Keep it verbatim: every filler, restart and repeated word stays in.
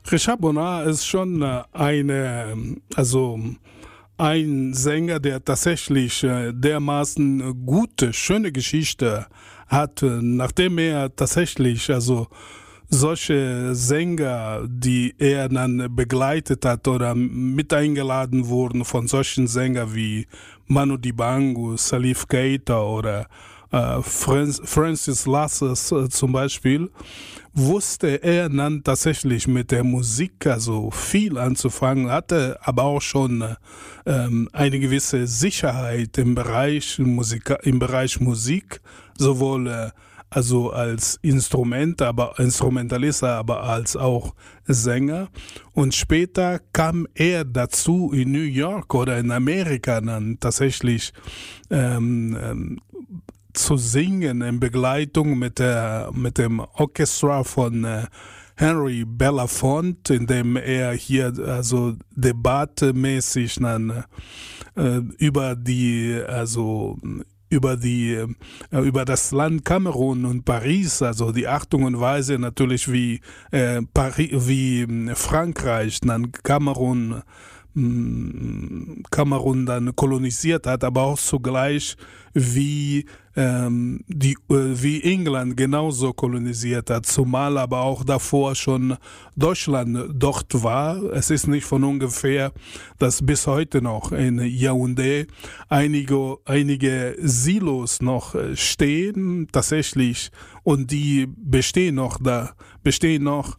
Richard Bonnard ist schon äh, eine, also ein Sänger, der tatsächlich äh, dermaßen gute, schöne Geschichte hat, äh, nachdem er tatsächlich, also solche Sänger, die er dann begleitet hat oder mit eingeladen wurden von solchen Sängern wie Manu Dibango, Salif Keita oder äh, Franz, Francis Lasses äh, zum Beispiel, wusste er dann tatsächlich mit der Musik also viel anzufangen, hatte aber auch schon ähm, eine gewisse Sicherheit im Bereich Musik, im Bereich Musik, sowohl äh, also als Instrument, aber Instrumentalist, aber als auch Sänger. Und später kam er dazu in New York oder in Amerika dann tatsächlich ähm, ähm, zu singen in Begleitung mit der mit dem Orchestra von äh, Henry Belafonte, in dem er hier also debattemäßig dann äh, über die also über die äh, über das Land Kamerun und Paris, also die Achtung und Weise natürlich wie äh, Paris, wie äh, Frankreich dann Kamerun Kamerun dann kolonisiert hat, aber auch zugleich wie, ähm, die, äh, wie England genauso kolonisiert hat, zumal aber auch davor schon Deutschland dort war. Es ist nicht von ungefähr, dass bis heute noch in Yaoundé einige, einige Silos noch stehen, tatsächlich, und die bestehen noch da, bestehen noch